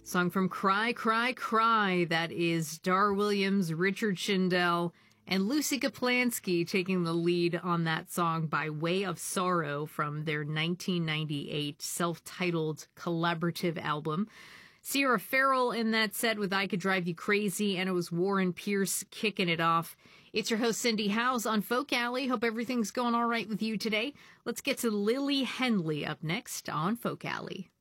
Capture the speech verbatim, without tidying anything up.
Song from Cry, Cry, Cry. That is Dar Williams, Richard Shindell, and Lucy Kaplansky taking the lead on that song by Way of Sorrow from their nineteen ninety-eight self-titled collaborative album. Sierra Farrell in that set with I Could Drive You Crazy, and it was Warren Pierce kicking it off. It's your host, Cindy Howes, on Folk Alley. Hope everything's going all right with you today. Let's get to Lily Henley up next on Folk Alley.